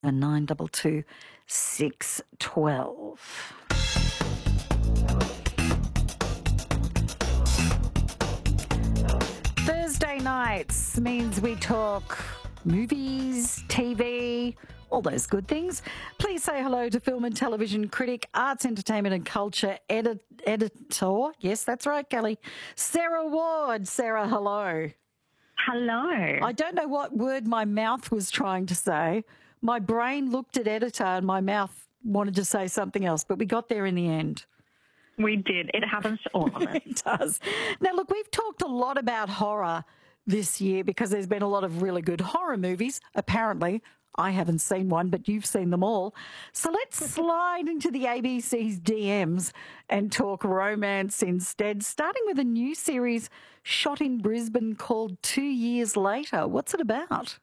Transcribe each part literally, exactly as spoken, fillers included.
nine two two six one two. Thursday nights means we talk movies, T V, all those good things. Please say hello to film and television critic, arts, entertainment and culture edit- editor. Yes, that's right, Kelly. Sarah Ward. Sarah, hello. Hello. I don't know what word my mouth was trying to say. My brain looked at editor and my mouth wanted to say something else, but we got there in the end. We did. It happens to all of us. It does. Now, look, we've talked a lot about horror this year because there's been a lot of really good horror movies. Apparently, I haven't seen one, but you've seen them all. So let's slide into the A B C's D Ms and talk romance instead, starting with a new series shot in Brisbane called Two Years Later. What's it about?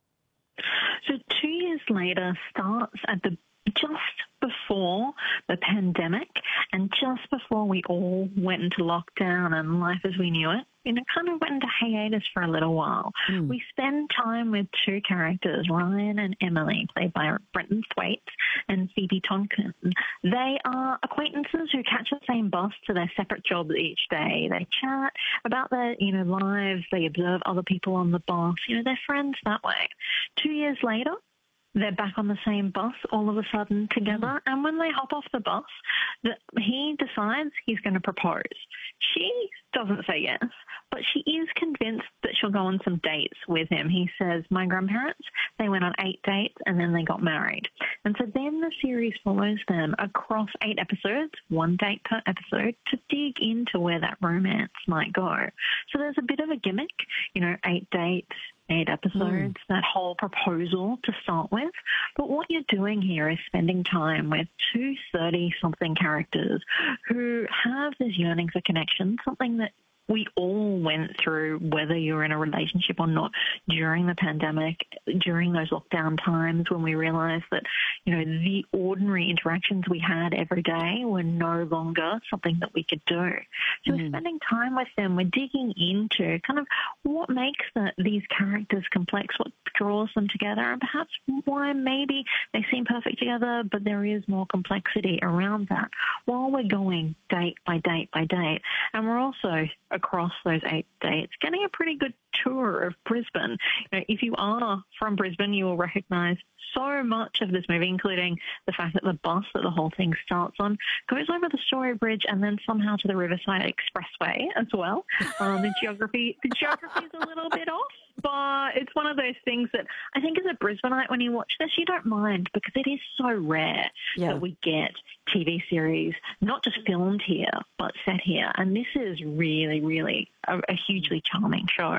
So Two Years Later starts at the just before the pandemic and just before we all went into lockdown and life as we knew it, you know, kind of went into hiatus for a little while. Mm. We spend time with two characters, Ryan and Emily, played by Brenton Thwaites and Phoebe Tonkin. They are acquaintances who catch the same bus to their separate jobs each day. They chat about their, you know, lives. They observe other people on the bus. You know, they're friends that way. Two years later, they're back on the same bus all of a sudden together. Mm. And when they hop off the bus, the, he decides he's going to propose. She doesn't say yes, but she is convinced that she'll go on some dates with him. He says, my grandparents, they went on eight dates and then they got married. And so then the series follows them across eight episodes, one date per episode, to dig into where that romance might go. So there's a bit of a gimmick, you know, eight dates, eight episodes, mm. that whole proposal to start with. But what you're doing here is spending time with two thirty-something characters who have this yearning for connection, something that we all went through, whether you're in a relationship or not, during the pandemic, during those lockdown times when we realized that, you know, the ordinary interactions we had every day were no longer something that we could do. So mm. we're spending time with them. We're digging into kind of what makes the, these characters complex, what draws them together, and perhaps why maybe they seem perfect together, but there is more complexity around that while we're going date by date by date. And we're also across those eight dates, getting a pretty good tour of Brisbane. You know, if you are from Brisbane, you will recognise so much of this movie, including the fact that the bus that the whole thing starts on goes over the Story Bridge and then somehow to the Riverside Expressway as well. Um, the geography, the geography is a little bit off, but it's one of those things that I think as a Brisbaneite, when you watch this, you don't mind because it is so rare yeah. that we get T V series, not just filmed here, but set here. And this is really, really a, a hugely charming show.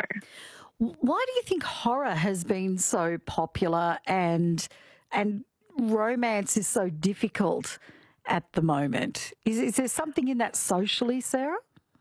Why do you think horror has been so popular and and romance is so difficult at the moment? Is, is there something in that socially, Sarah?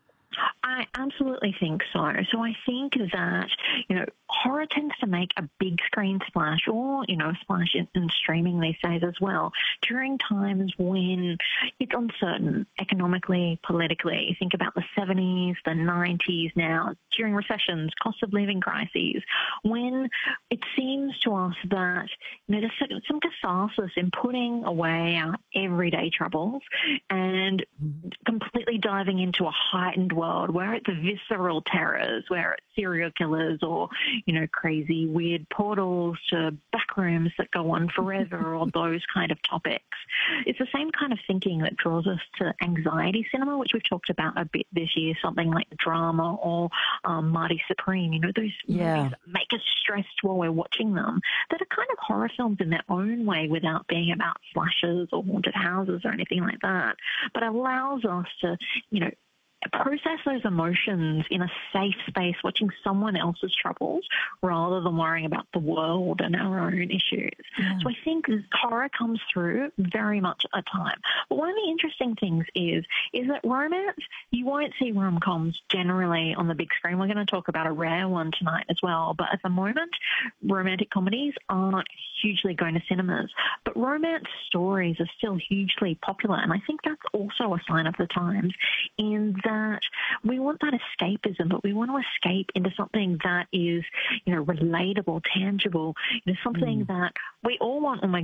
I absolutely think so. So I think that, you know, horror tends to make a big screen splash or, you know, a splash in, in streaming these days as well during times when it's uncertain economically, politically. You think about the seventies, the nineties now, during recessions, cost of living crises, when it seems to us that, you know, there's some catharsis in putting away our everyday troubles and completely diving into a heightened world where it's visceral terrors, where it's serial killers or, you know, crazy weird portals to back rooms that go on forever or those kind of topics. It's the same kind of thinking that draws us to anxiety cinema, which we've talked about a bit this year, something like Drama or um, Marty Supreme, you know, those yeah. movies that make us stressed while we're watching them, that are kind of horror films in their own way without being about slashes or haunted houses or anything like that, but allows us to, you know, process those emotions in a safe space, watching someone else's troubles rather than worrying about the world and our own issues. Yeah. So I think horror comes through very much at a time. But one of the interesting things is, is that romance, you won't see rom-coms generally on the big screen. We're going to talk about a rare one tonight as well. But at the moment, romantic comedies aren't hugely going to cinemas. But romance stories are still hugely popular. And I think that's also a sign of the times in that that we want that escapism, but we want to escape into something that is, you know, relatable, tangible, you know, something mm. that we all want. Oh my